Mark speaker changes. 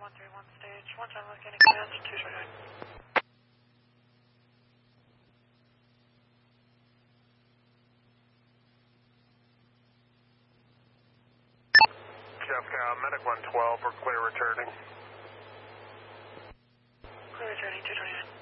Speaker 1: 131 stage. One time looking at command 229.
Speaker 2: Jeff Cow, Medic 112, we're clear returning.
Speaker 1: Clear returning 229.